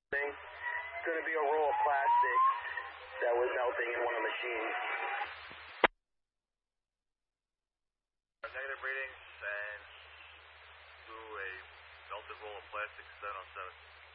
It's going to be a roll of plastic that was melting in one of the machines. Negative readings and through a melted roll of plastic 707.